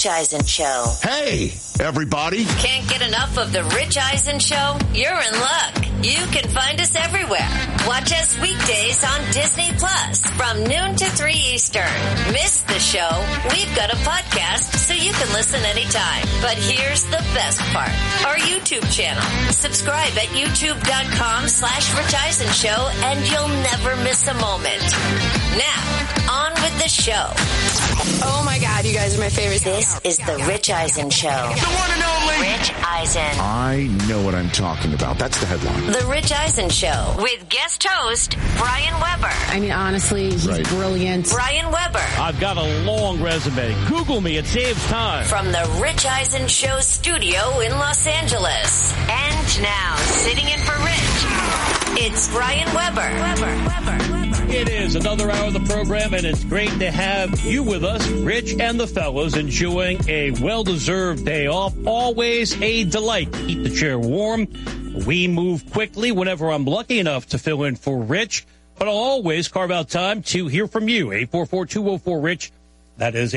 Rich Eisen Show. Hey, everybody. Can't get enough of the Rich Eisen Show? You're in luck. You can find us everywhere. Watch us weekdays on Disney Plus from noon to 3 Eastern. Miss the show? We've got a podcast so you can listen anytime. But here's the best part. Our YouTube channel. Subscribe at youtube.com/Rich Eisen Show and you'll never miss a moment. Now, on with the show. Oh my God, you guys are my favorite. This is the Rich Eisen Show. The one and only Rich Eisen. I know what I'm talking about. That's the headline. The Rich Eisen Show with guest host Brian Weber. I mean, honestly, he's brilliant. Brian Weber. I've got a long resume. Google me. It saves time. From the Rich Eisen Show studio in Los Angeles. And now, sitting in for Rich, it's Brian Weber. It is another hour of the program, and it's great to have you with us, Rich and the fellows, enjoying a well-deserved day off. Always a delight to keep the chair warm. We move quickly whenever I'm lucky enough to fill in for Rich, but I'll always carve out time to hear from you. 844-204-RICH. That is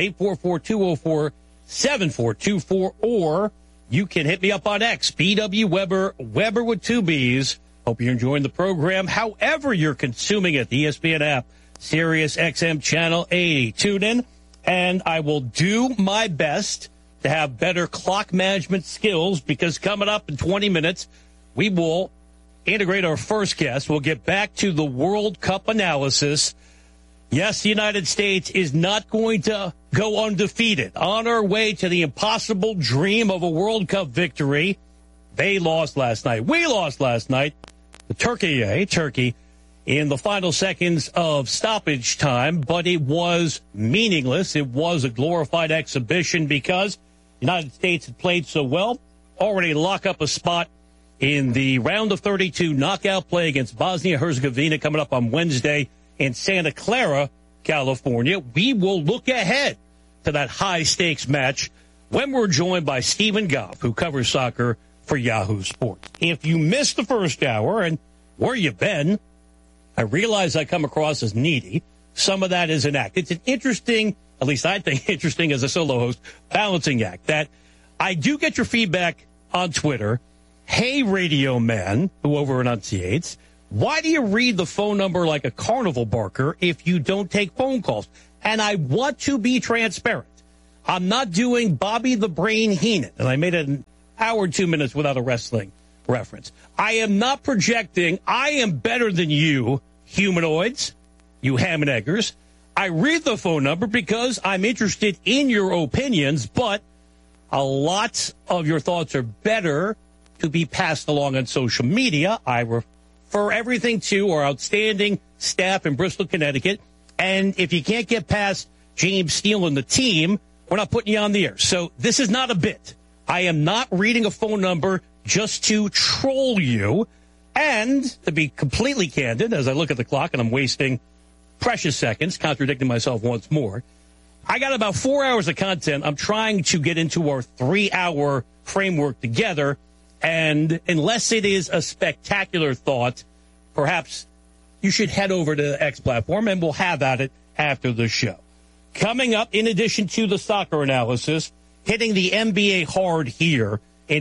844-204-7424. Or you can hit me up on X, BW Weber, Weber with 2 B's. Hope you're enjoying the program. However you're consuming it, the ESPN app, Sirius XM Channel 80. Tune in, and I will do my best to have better clock management skills, because coming up in 20 minutes, we will integrate our first guest. We'll get back to the World Cup analysis. Yes, the United States is not going to go undefeated. On our way to the impossible dream of a World Cup victory. They lost last night. We lost last night. Turkey, in the final seconds of stoppage time, but it was meaningless. It was a glorified exhibition because the United States had played so well, already lock up a spot in the round of 32 knockout play against Bosnia-Herzegovina coming up on Wednesday in Santa Clara, California. We will look ahead to that high-stakes match when we're joined by Stephen Goff, who covers soccer for Yahoo Sports. If you missed the first hour, and where you been, I realize I come across as needy. Some of that is an act. It's an interesting, at least I think interesting as a solo host, balancing act that I do get your feedback on Twitter. Hey, Radio Man, who over enunciates, why do you read the phone number like a carnival barker if you don't take phone calls? And I want to be transparent. I'm not doing Bobby the Brain Heenan, and I made an hour and 2 minutes without a wrestling reference. I am not projecting. I am better than you, humanoids, you ham and eggers. I read the phone number because I'm interested in your opinions, but a lot of your thoughts are better to be passed along on social media. I refer everything to our outstanding staff in Bristol, Connecticut. And if you can't get past James Steele and the team, we're not putting you on the air. So this is not a bit. I am not reading a phone number just to troll you. And to be completely candid, as I look at the clock and I'm wasting precious seconds, contradicting myself once more, I got about 4 hours of content I'm trying to get into our 3-hour framework together. And unless it is a spectacular thought, perhaps you should head over to the X platform and we'll have at it after the show. Coming up, in addition to the soccer analysis, hitting the NBA hard here in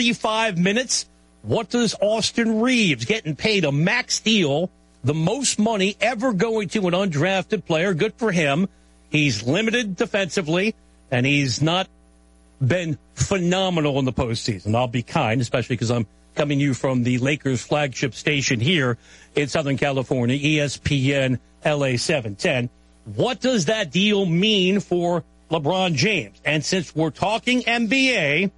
45 minutes. What does Austin Reeves, getting paid a max deal, the most money ever going to an undrafted player? Good for him. He's limited defensively, and he's not been phenomenal in the postseason. I'll be kind, especially because I'm coming to you from the Lakers flagship station here in Southern California, ESPN LA 710. What does that deal mean for LeBron James? And since we're talking NBA,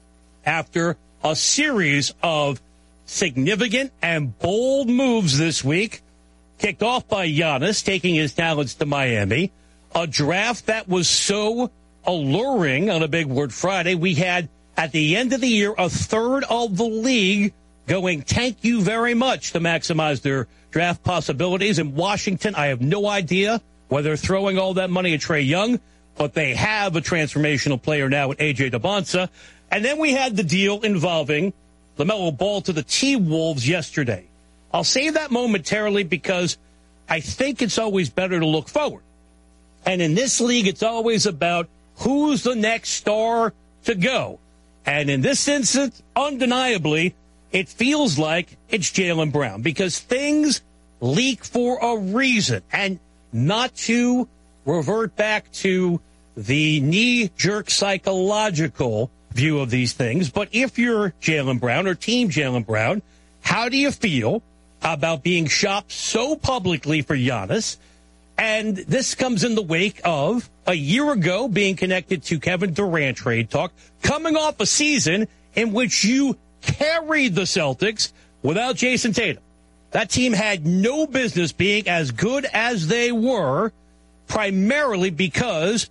after a series of significant and bold moves this week, kicked off by Giannis taking his talents to Miami, a draft that was so alluring on a Big Word Friday, we had at the end of the year a third of the league going thank you very much to maximize their draft possibilities. In Washington, I have no idea whether they're throwing all that money at Trae Young, but they have a transformational player now with A.J. Debonsa. And then we had the deal involving LaMelo Ball to the T-Wolves yesterday. I'll save that momentarily because I think it's always better to look forward. And in this league, it's always about who's the next star to go. And in this instance, undeniably, it feels like it's Jaylen Brown because things leak for a reason. And not to revert back to the knee-jerk psychological view of these things, but if you're Jaylen Brown or Team Jaylen Brown, how do you feel about being shopped so publicly for Giannis? And this comes in the wake of a year ago being connected to Kevin Durant trade talk, coming off a season in which you carried the Celtics without Jason Tatum. That team had no business being as good as they were, primarily because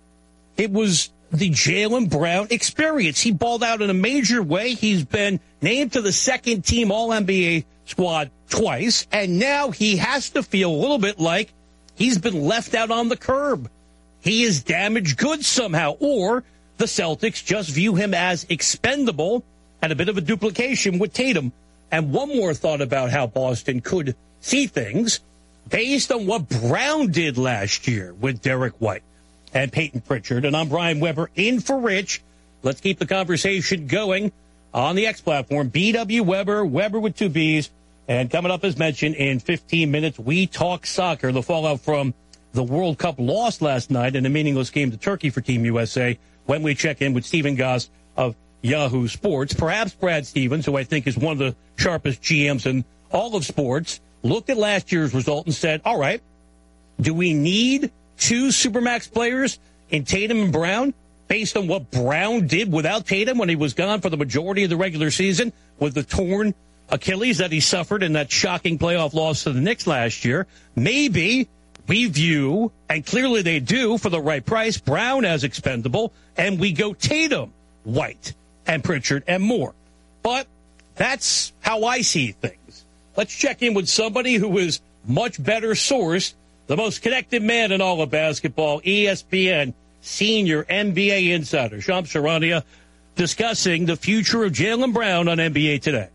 it was the Jaylen Brown experience. He balled out in a major way. He's been named to the second team All-NBA squad twice, and now he has to feel a little bit like he's been left out on the curb. He is damaged goods somehow, or the Celtics just view him as expendable and a bit of a duplication with Tatum. And one more thought about how Boston could see things based on what Brown did last year with Derek White and Peyton Pritchard. And I'm Brian Weber in for Rich. Let's keep the conversation going on the X platform. BW Weber, Weber with 2 B's. And coming up, as mentioned, in 15 minutes, we talk soccer. The fallout from the World Cup loss last night in a meaningless game to Turkey for Team USA when we check in with Stephen Goss of Yahoo Sports. Perhaps Brad Stevens, who I think is one of the sharpest GMs in all of sports, looked at last year's result and said, all right, do we need 2 Supermax players in Tatum and Brown based on what Brown did without Tatum when he was gone for the majority of the regular season with the torn Achilles that he suffered in that shocking playoff loss to the Knicks last year? Maybe we view, and clearly they do for the right price, Brown as expendable, and we go Tatum, White, and Pritchard, and more. But that's how I see things. Let's check in with somebody who is much better sourced, the most connected man in all of basketball, ESPN senior NBA insider, Shams Charania, discussing the future of Jaylen Brown on NBA Today.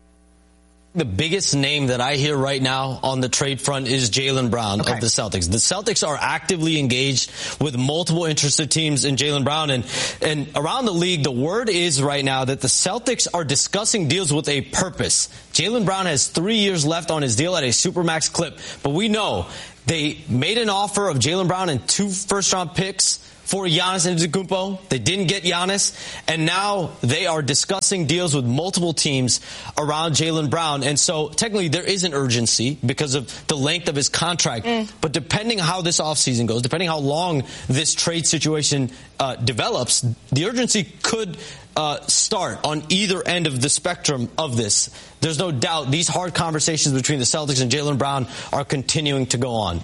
The biggest name that I hear right now on the trade front is Jaylen Brown of the Celtics. The Celtics are actively engaged with multiple interested teams in Jaylen Brown. And around the league, the word is right now that the Celtics are discussing deals with a purpose. Jaylen Brown has 3 years left on his deal at a Supermax clip. But we know they made an offer of Jaylen Brown and 2 first-round picks for Giannis Antetokounmpo. They didn't get Giannis, and now they are discussing deals with multiple teams around Jaylen Brown. And so technically there is an urgency because of the length of his contract. But depending how this offseason goes, depending how long this trade situation develops, the urgency could start on either end of the spectrum of this. There's no doubt these hard conversations between the Celtics and Jaylen Brown are continuing to go on.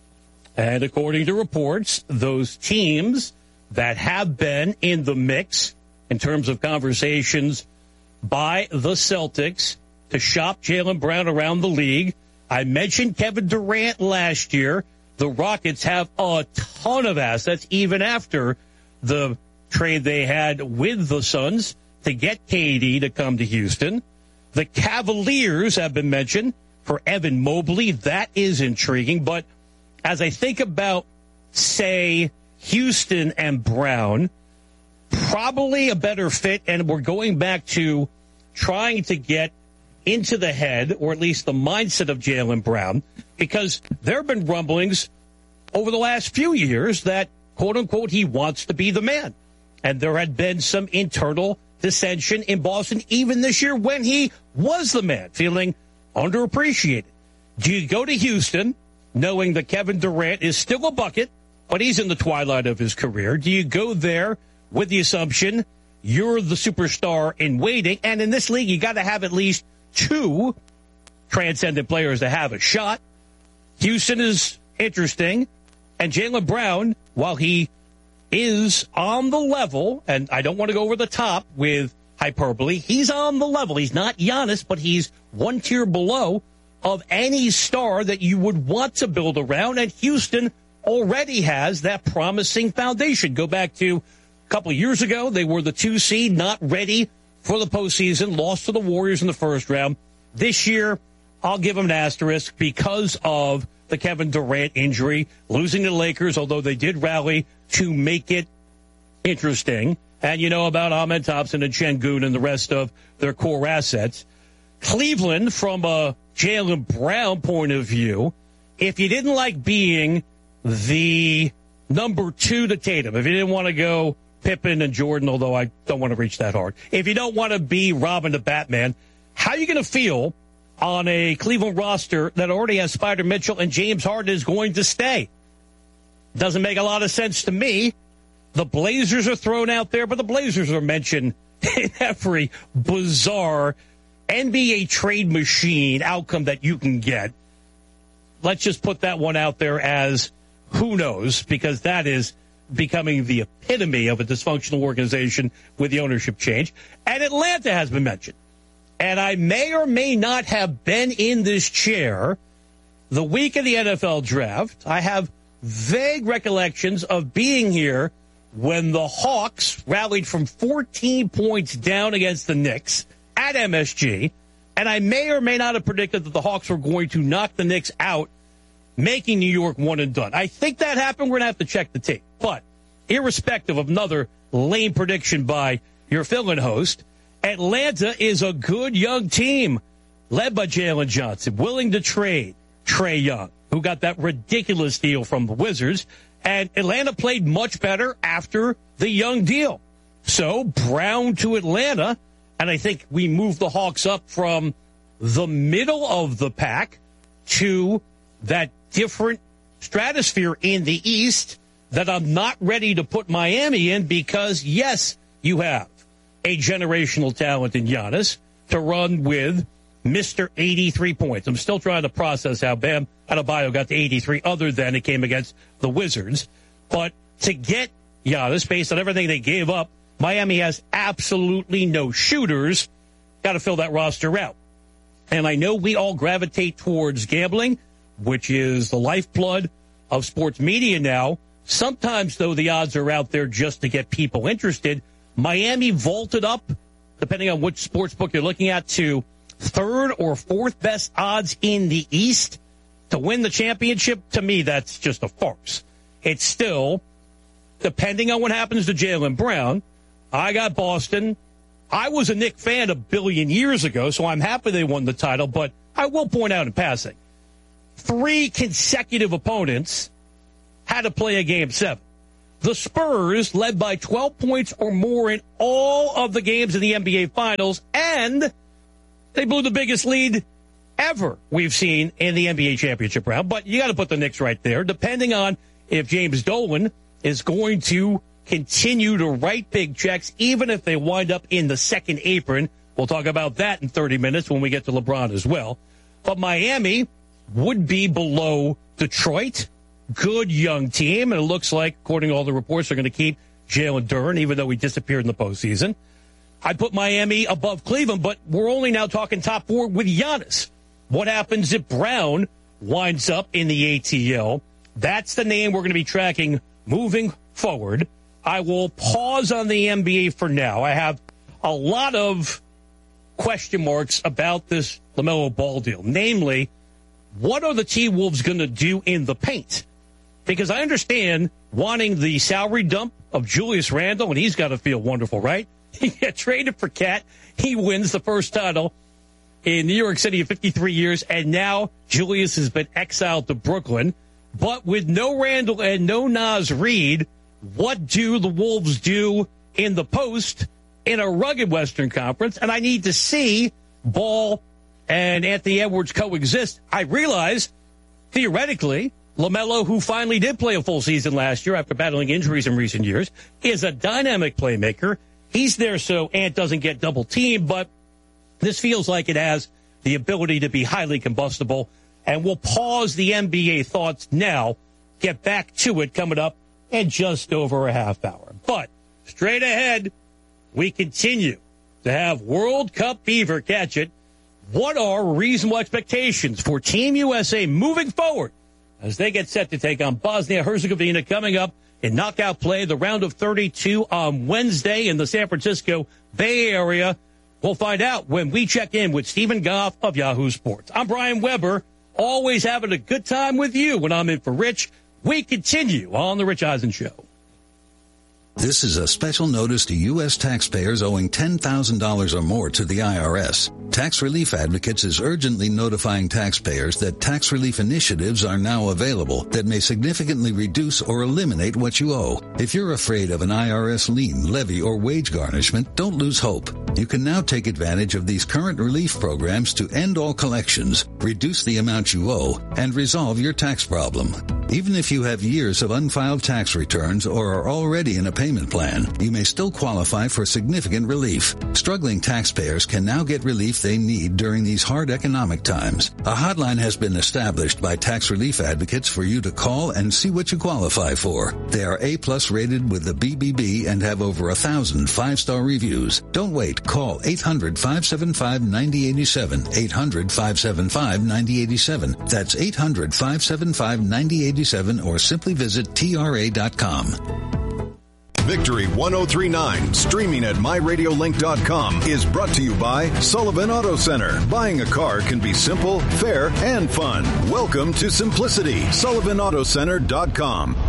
And according to reports, those teams that have been in the mix in terms of conversations by the Celtics to shop Jaylen Brown around the league, I mentioned Kevin Durant last year. The Rockets have a ton of assets, even after the trade they had with the Suns to get KD to come to Houston. The Cavaliers have been mentioned for Evan Mobley. That is intriguing, but as I think about, say, Houston and Brown, probably a better fit, and we're going back to trying to get into the head, or at least the mindset of Jaylen Brown, because there have been rumblings over the last few years that, quote-unquote, he wants to be the man. And there had been some internal dissension in Boston, even this year when he was the man, feeling underappreciated. Do you go to Houston knowing that Kevin Durant is still a bucket, but he's in the twilight of his career? Do you go there with the assumption you're the superstar in waiting? And in this league, you got to have at least 2 transcendent players to have a shot. Houston is interesting. And Jaylen Brown, while he is on the level, and I don't want to go over the top with hyperbole, he's on the level. He's not Giannis, but he's 1 tier below of any star that you would want to build around, and Houston already has that promising foundation. Go back to a couple of years ago, they were the 2 seed, not ready for the postseason, lost to the Warriors in the first round. This year, I'll give them an asterisk because of the Kevin Durant injury, losing to the Lakers, although they did rally to make it interesting. And you know about Ahmed Thompson and Şengün and the rest of their core assets. Cleveland, from a Jaylen Brown point of view, if you didn't like being the number 2 to Tatum, if you didn't want to go Pippen and Jordan, although I don't want to reach that hard, if you don't want to be Robin the Batman, how are you going to feel on a Cleveland roster that already has Spider Mitchell and James Harden is going to stay? Doesn't make a lot of sense to me. The Blazers are thrown out there, but the Blazers are mentioned in every bizarre NBA trade machine outcome that you can get. Let's just put that one out there as who knows, because that is becoming the epitome of a dysfunctional organization with the ownership change. And Atlanta has been mentioned. And I may or may not have been in this chair the week of the NFL draft. I have vague recollections of being here when the Hawks rallied from 14 points down against the Knicks at MSG, and I may or may not have predicted that the Hawks were going to knock the Knicks out, making New York one and done. I think that happened. We're going to have to check the tape. But irrespective of another lame prediction by your fill-in host, Atlanta is a good young team led by Jalen Johnson, willing to trade Trae Young, who got that ridiculous deal from the Wizards. And Atlanta played much better after the Young deal. So Brown to Atlanta, and I think we moved the Hawks up from the middle of the pack to that different stratosphere in the East that I'm not ready to put Miami in because, yes, you have a generational talent in Giannis to run with Mr. 83 points. I'm still trying to process how Bam Adebayo got to 83 other than it came against the Wizards. But to get Giannis, based on everything they gave up, Miami has absolutely no shooters. Got to fill that roster out. And I know we all gravitate towards gambling, which is the lifeblood of sports media now. Sometimes, though, the odds are out there just to get people interested. Miami vaulted up, depending on which sports book you're looking at, to 3rd or 4th best odds in the East to win the championship. To me, that's just a farce. It's still, depending on what happens to Jaylen Brown, I got Boston. I was a Knicks fan a billion years ago, so I'm happy they won the title, but I will point out in passing, 3 consecutive opponents had to play a Game 7. The Spurs led by 12 points or more in all of the games in the NBA Finals, and they blew the biggest lead ever we've seen in the NBA championship round. But you got to put the Knicks right there, depending on if James Dolan is going to continue to write big checks, even if they wind up in the second apron. We'll talk about that in 30 minutes when we get to LeBron as well. But Miami would be below Detroit. Good young team, and it looks like, according to all the reports, they're going to keep Jalen Duren, even though he disappeared in the postseason. I'd put Miami above Cleveland, but we're only now talking top 4 with Giannis. What happens if Brown winds up in the ATL? That's the name we're going to be tracking moving forward. I will pause on the NBA for now. I have a lot of question marks about this LaMelo Ball deal. Namely, what are the T-Wolves going to do in the paint? Because I understand wanting the salary dump of Julius Randle, and he's got to feel wonderful, right? He got traded for Cat. He wins the first title in New York City in 53 years, and now Julius has been exiled to Brooklyn. But with no Randle and no Naz Reid, what do the Wolves do in the post in a rugged Western Conference? And I need to see Ball and Anthony Edwards coexist. I realize, theoretically, LaMelo, who finally did play a full season last year after battling injuries in recent years, is a dynamic playmaker. He's there so Ant doesn't get double teamed, but this feels like it has the ability to be highly combustible. And we'll pause the NBA thoughts now, get back to it coming up in just over a half hour. But straight ahead, we continue to have World Cup fever catch it. What are reasonable expectations for Team USA moving forward as they get set to take on Bosnia-Herzegovina coming up in knockout play, the round of 32 on Wednesday in the San Francisco Bay Area? We'll find out when we check in with Stephen Goff of Yahoo Sports. I'm Brian Weber, always having a good time with you when I'm in for Rich. We continue on The Rich Eisen Show. This is a special notice to U.S. taxpayers owing $10,000 or more to the IRS. Tax Relief Advocates is urgently notifying taxpayers that tax relief initiatives are now available that may significantly reduce or eliminate what you owe. If you're afraid of an IRS lien, levy, or wage garnishment, don't lose hope. You can now take advantage of these current relief programs to end all collections, reduce the amount you owe, and resolve your tax problem. Even if you have years of unfiled tax returns or are already in a payment plan, you may still qualify for significant relief. Struggling taxpayers can now get relief they need during these hard economic times. A hotline has been established by Tax Relief Advocates for you to call and see what you qualify for. They are A+ rated with the BBB and have over 1,000 5-star reviews. Don't wait. Call 800-575-9087. 800-575-9087. That's 800-575-9087 or simply visit TRA.com. Victory 1039, streaming at myradiolink.com, is brought to you by Sullivan Auto Center. Buying a car can be simple, fair, and fun. Welcome to simplicity. SullivanAutoCenter.com.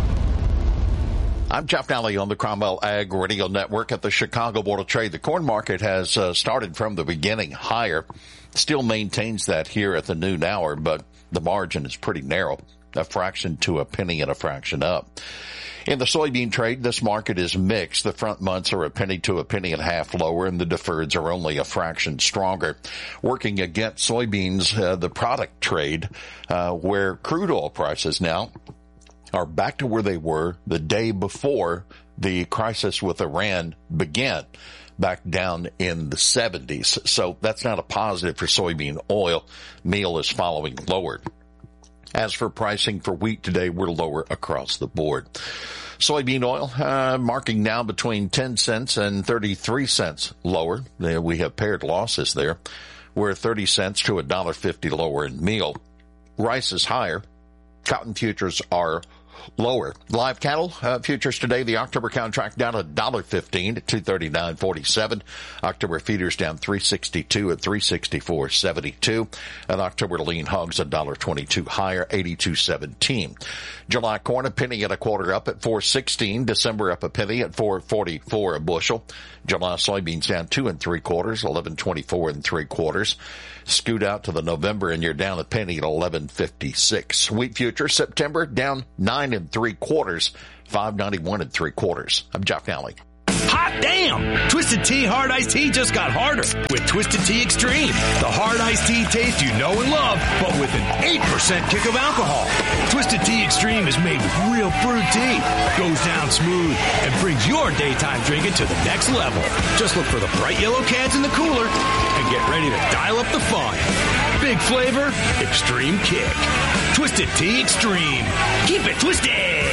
I'm Jeff Nally on the Cromwell Ag Radio Network at the Chicago Board of Trade. The corn market has started from the beginning higher, still maintains that here at the noon hour, but the margin is pretty narrow, a fraction to a penny and a fraction up. In the soybean trade, this market is mixed. The front months are a penny to a penny and a half lower, and the deferreds are only a fraction stronger. Working against soybeans, the product trade, where crude oil prices now are back to where they were the day before the crisis with Iran began, back down in the 70s. So that's not a positive for soybean oil. Meal is following lower. As for pricing for wheat today, we're lower across the board. Soybean oil, marking now between 10 cents and 33 cents lower. We have paired losses there. We're 30 cents to $1.50 lower in meal. Rice is higher. Cotton futures are lower. Live cattle futures today, the October contract down $1.15 at 239.47. October feeders down $3.62 at 364.72. And October lean hogs $1.22 higher, 82.17. July corn a penny and a quarter up at 4.16. December up a penny at 4.44 a bushel. July soybeans down 2 3/4, 11.24 3/4. Scoot out to the November and you're down a penny at 11.56. Wheat futures September down 9 3/4, 5.91 3/4. I'm Jeff Nally. Hot damn! Twisted Tea Hard Iced Tea just got harder with Twisted Tea Extreme. The hard iced tea taste you know and love, but with an 8% kick of alcohol. Twisted Tea Extreme is made with real brewed tea, goes down smooth, and brings your daytime drinking to the next level. Just look for the bright yellow cans in the cooler and get ready to dial up the fun. Big flavor, extreme kick. Twisted Tea Extreme. Keep it twisted!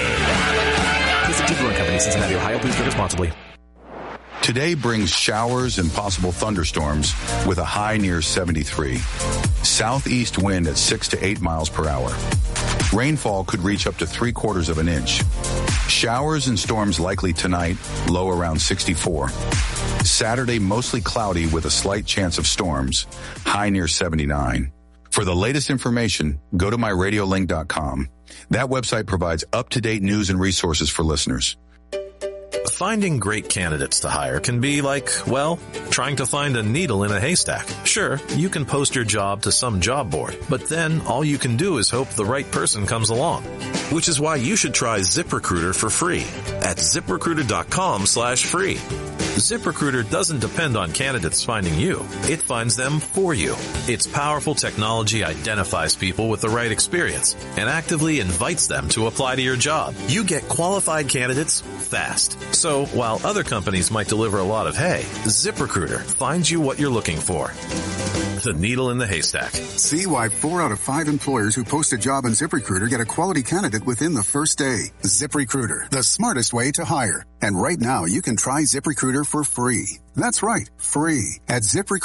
Twisted Tea Brewing Company, Cincinnati, Ohio. Please drink responsibly. Today brings showers and possible thunderstorms with a high near 73. Southeast wind at 6 to 8 miles per hour. Rainfall could reach up to 3/4 of an inch. Showers and storms likely tonight, low around 64. Saturday mostly cloudy with a slight chance of storms, high near 79. For the latest information, go to myradiolink.com. That website provides up-to-date news and resources for listeners. Finding great candidates to hire can be like, well, trying to find a needle in a haystack. Sure, you can post your job to some job board, but then all you can do is hope the right person comes along. Which is why you should try ZipRecruiter for free at ZipRecruiter.com/free. ZipRecruiter doesn't depend on candidates finding you. It finds them for you. Its powerful technology identifies people with the right experience and actively invites them to apply to your job. You get qualified candidates fast. So while other companies might deliver a lot of hay, ZipRecruiter finds you what you're looking for. The needle in the haystack. See why 4 out of 5 employers who post a job on ZipRecruiter get a quality candidate within the first day. ZipRecruiter, the smartest way to hire. And right now you can try ZipRecruiter for free. That's right, free at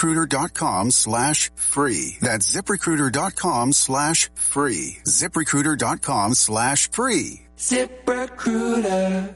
ZipRecruiter.com/free. That's ZipRecruiter.com/free. ZipRecruiter.com/free. ZipRecruiter.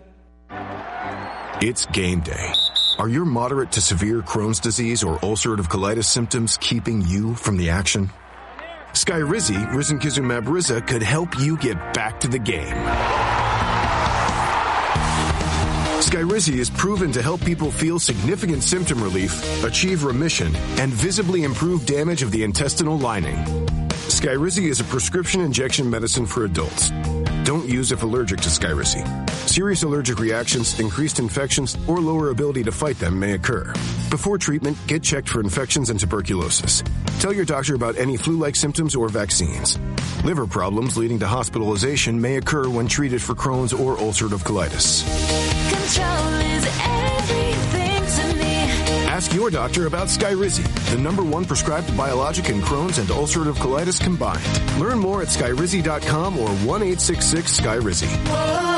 It's game day. Are your moderate to severe Crohn's disease or ulcerative colitis symptoms keeping you from the action? Skyrizi, Risankizumab Riza, could help you get back to the game. Skyrizi is proven to help people feel significant symptom relief, achieve remission, and visibly improve damage of the intestinal lining. Skyrizi is a prescription injection medicine for adults. Don't use if allergic to Skyrizi. Serious allergic reactions, increased infections, or lower ability to fight them may occur. Before treatment, get checked for infections and tuberculosis. Tell your doctor about any flu-like symptoms or vaccines. Liver problems leading to hospitalization may occur when treated for Crohn's or ulcerative colitis. Control is everything to me. Ask your doctor about Skyrizi, the #1 prescribed biologic in Crohn's and ulcerative colitis combined. Learn more at skyrizi.com or 1-866-SKYRIZI.